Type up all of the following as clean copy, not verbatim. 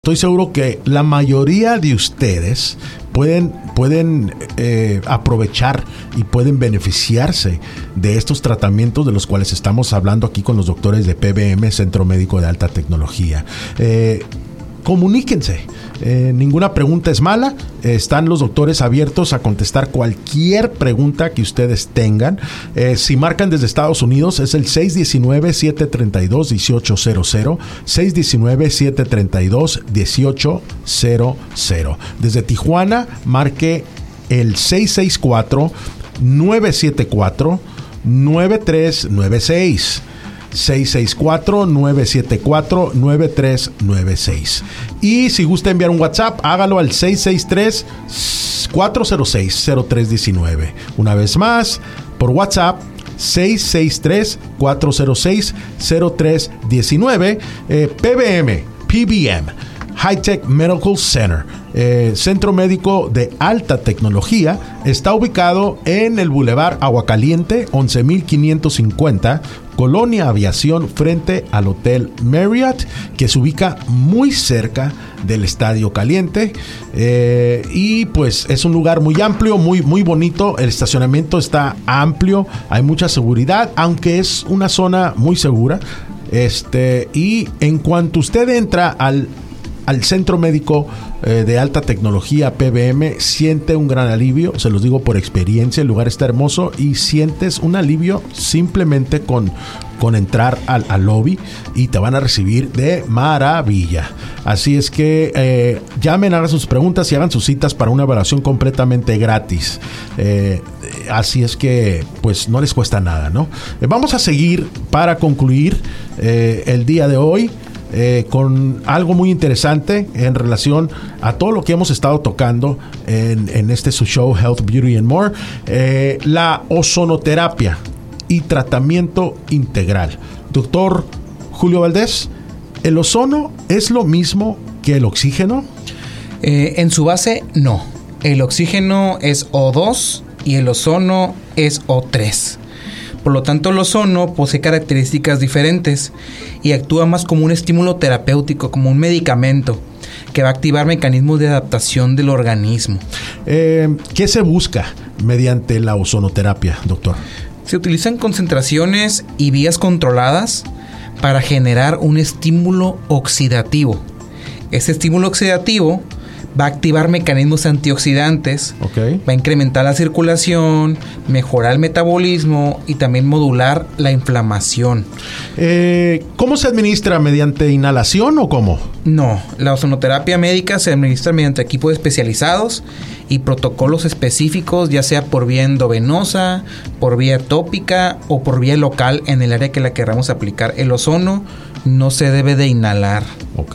Estoy seguro que la mayoría de ustedes pueden aprovechar y pueden beneficiarse de estos tratamientos de los cuales estamos hablando aquí con los doctores de PBM, Centro Médico de Alta Tecnología. Comuníquense. Ninguna pregunta es mala. Están los doctores abiertos a contestar cualquier pregunta que ustedes tengan. Si marcan desde Estados Unidos es el 619-732-1800, 619-732-1800. Desde Tijuana marque el 664-974-9396. 664-974-9396. Y si gusta enviar un WhatsApp, hágalo al 663-406-0319. Una vez más, por WhatsApp, 663-406-0319. PBM, High Tech Medical Center, Centro Médico de Alta Tecnología, está ubicado en el Boulevard Aguacaliente, 11,550, Colonia Aviación, frente al Hotel Marriott, que se ubica muy cerca del Estadio Caliente. Y pues es un lugar muy amplio, muy bonito. El estacionamiento está amplio, hay mucha seguridad, aunque es una zona muy segura. Y en cuanto usted entra al Centro Médico de Alta Tecnología PBM, siente un gran alivio, se los digo por experiencia. El lugar está hermoso y sientes un alivio simplemente con entrar al lobby, y te van a recibir de maravilla. Así es que llamen, hagan sus preguntas y hagan sus citas para una evaluación completamente gratis. Así es que pues no les cuesta nada, ¿no? Vamos a seguir para concluir el día de hoy con algo muy interesante en relación a todo lo que hemos estado tocando en este su show Health, Beauty and More. La ozonoterapia y tratamiento integral. Doctor Julio Valdés, ¿el ozono es lo mismo que el oxígeno? En su base, no. El oxígeno es O2 y el ozono es O3. Por lo tanto, el ozono posee características diferentes y actúa más como un estímulo terapéutico, como un medicamento que va a activar mecanismos de adaptación del organismo. ¿Qué se busca mediante la ozonoterapia, doctor? Se utilizan concentraciones y vías controladas para generar un estímulo oxidativo. Ese estímulo oxidativo va a activar mecanismos antioxidantes, va a incrementar la circulación, mejorar el metabolismo y también modular la inflamación. ¿Cómo se administra? ¿Mediante inhalación o cómo? No, la ozonoterapia médica se administra mediante equipos especializados y protocolos específicos, ya sea por vía endovenosa, por vía tópica o por vía local en el área que la queramos aplicar. El ozono no se debe de inhalar. Ok.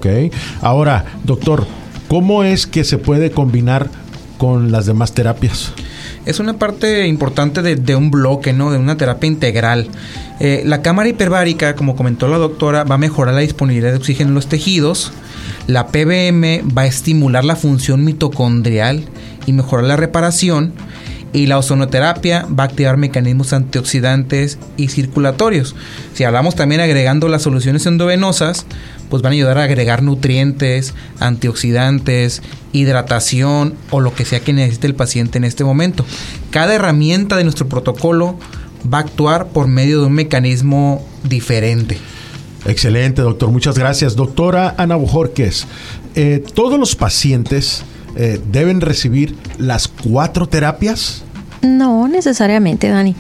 Ahora, doctor, ¿cómo es que se puede combinar con las demás terapias? Es una parte importante de un bloque, ¿no? De una terapia integral. La cámara hiperbárica, como comentó la doctora, va a mejorar la disponibilidad de oxígeno en los tejidos. La PBM va a estimular la función mitocondrial y mejorar la reparación. Y la ozonoterapia va a activar mecanismos antioxidantes y circulatorios. Si hablamos también agregando las soluciones endovenosas, pues van a ayudar a agregar nutrientes, antioxidantes, hidratación o lo que sea que necesite el paciente en este momento. Cada herramienta de nuestro protocolo va a actuar por medio de un mecanismo diferente. Excelente, doctor. Muchas gracias. Doctora Ana Bojorquez, ¿todos los pacientes deben recibir las 4 terapias? No necesariamente, Dani.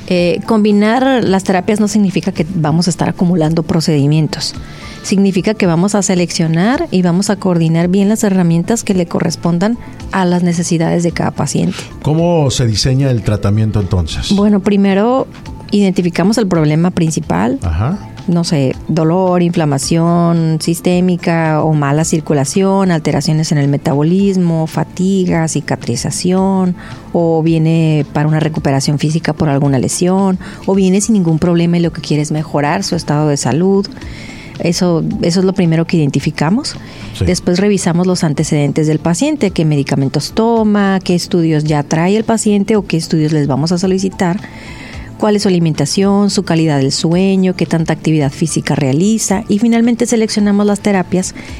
Combinar las terapias no significa que vamos a estar acumulando procedimientos. Significa que vamos a seleccionar y vamos a coordinar bien las herramientas que le correspondan a las necesidades de cada paciente. ¿Cómo se diseña el tratamiento entonces? Bueno, primero identificamos el problema principal. No sé, dolor, inflamación sistémica o mala circulación, alteraciones en el metabolismo, fatiga, cicatrización, o viene para una recuperación física por alguna lesión, o viene sin ningún problema y lo que quiere es mejorar su estado de salud. Eso es lo primero que identificamos. Sí. Después revisamos los antecedentes del paciente, qué medicamentos toma, qué estudios ya trae el paciente o qué estudios les vamos a solicitar, cuál es su alimentación, su calidad del sueño, qué tanta actividad física realiza, y finalmente seleccionamos las terapias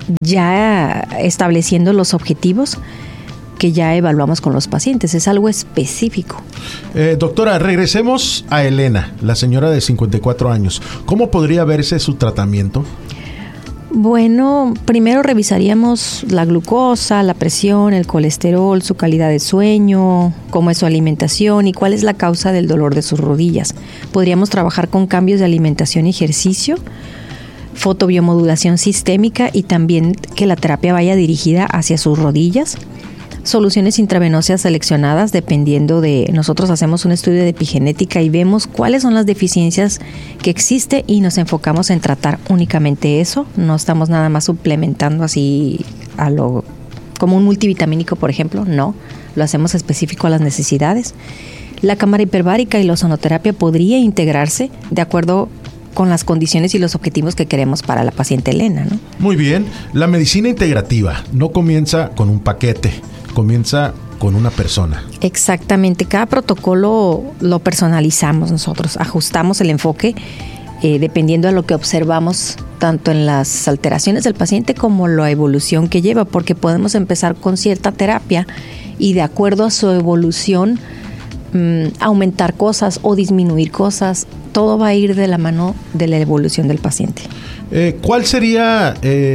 ya estableciendo los objetivos que ya evaluamos con los pacientes. Es algo específico. Doctora, regresemos a Elena, la señora de 54 años. ¿Cómo podría verse su tratamiento? Bueno, primero revisaríamos la glucosa, la presión, el colesterol, su calidad de sueño, cómo es su alimentación y cuál es la causa del dolor de sus rodillas. Podríamos trabajar con cambios de alimentación y ejercicio, fotobiomodulación sistémica y también que la terapia vaya dirigida hacia sus rodillas. Soluciones intravenosas seleccionadas dependiendo de... Nosotros hacemos un estudio de epigenética y vemos cuáles son las deficiencias que existen y nos enfocamos en tratar únicamente eso. No estamos nada más suplementando así como un multivitamínico, por ejemplo. No, lo hacemos específico a las necesidades. La cámara hiperbárica y la ozonoterapia podría integrarse de acuerdo con las condiciones y los objetivos que queremos para la paciente Elena, ¿no? Muy bien. La medicina integrativa no comienza con un paquete, comienza con una persona. Exactamente. Cada protocolo lo personalizamos nosotros, ajustamos el enfoque dependiendo de lo que observamos tanto en las alteraciones del paciente como la evolución que lleva, porque podemos empezar con cierta terapia y de acuerdo a su evolución aumentar cosas o disminuir cosas. Todo va a ir de la mano de la evolución del paciente. ¿Cuál sería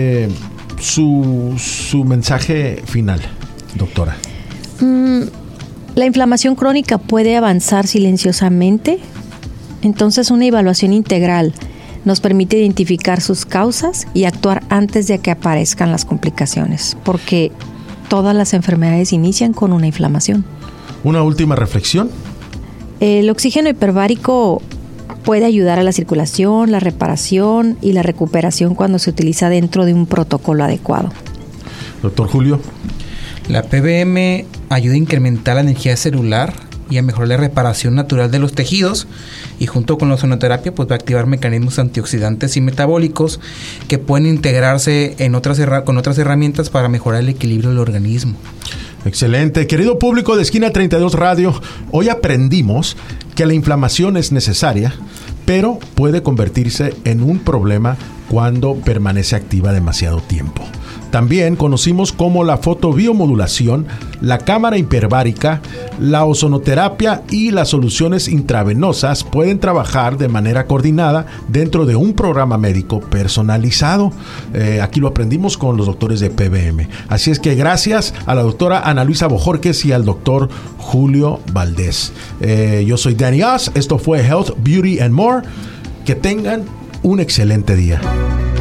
su mensaje final, doctora? La inflamación crónica puede avanzar silenciosamente, entonces una evaluación integral nos permite identificar sus causas y actuar antes de que aparezcan las complicaciones, porque todas las enfermedades inician con una inflamación. Una última reflexión. El oxígeno hiperbárico puede ayudar a la circulación, la reparación y la recuperación cuando se utiliza dentro de un protocolo adecuado. Doctor Julio. La PBM ayuda a incrementar la energía celular y a mejorar la reparación natural de los tejidos, y junto con la ozonoterapia pues va a activar mecanismos antioxidantes y metabólicos que pueden integrarse con otras herramientas para mejorar el equilibrio del organismo. Excelente. Querido público de Esquina 32 Radio, hoy aprendimos que la inflamación es necesaria, pero puede convertirse en un problema cuando permanece activa demasiado tiempo. También conocimos cómo la fotobiomodulación, la cámara hiperbárica, la ozonoterapia y las soluciones intravenosas pueden trabajar de manera coordinada dentro de un programa médico personalizado. Aquí lo aprendimos con los doctores de PBM. Así es que gracias a la doctora Ana Luisa Bojorquez y al doctor Julio Valdés. Yo soy Danny Oz. Esto fue Health, Beauty and More. Que tengan un excelente día.